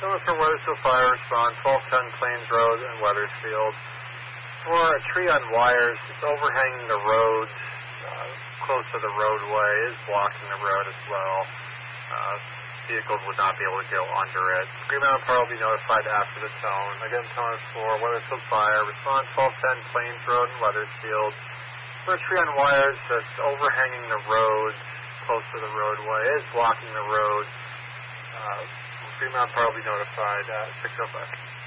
So for Weathersfield Fire, respond 1210 Plains Road and Weathersfield. For a tree on wires, it's overhanging the road, close to the roadway, is blocking the road as well. Vehicles would not be able to go under it. Green Mountain Power will be notified after the tone. Again, tone is for Weathersfield Fire, respond 1210 Plains Road and Weathersfield. For a tree on wires that's overhanging the road, close to the roadway, is blocking the road. Green Mountain Power will be notified at 6:05.